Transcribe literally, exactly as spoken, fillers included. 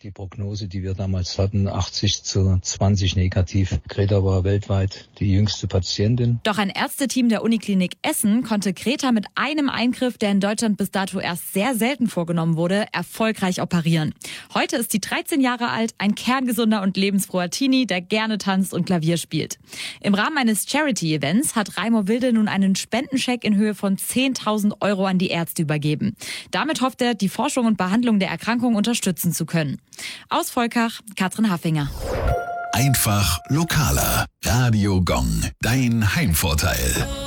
die Prognose, die wir damals hatten, achtzig zu zwanzig negativ. Greta war weltweit die jüngste Patientin. Doch ein Ärzteteam der Uniklinik Essen konnte Greta mit einem Eingriff, der in Deutschland bis dato erst sehr selten vorgenommen wurde, erfolgreich operieren. Heute ist sie dreizehn Jahre alt, ein kerngesunder und lebensfroher Teenie, der gerne tanzt und Klavier spielt. Im Rahmen eines Charity-Events hat Raimo Wilde nun einen Spendenscheck in Höhe von zehntausend Euro an die Ärzte übergeben. Damit hofft er, die Forschung und Behandlung der Erkrankung unterstützen zu können. Aus Volkach, Katrin Haffinger. Einfach lokaler. Radio Gong, dein Heimvorteil.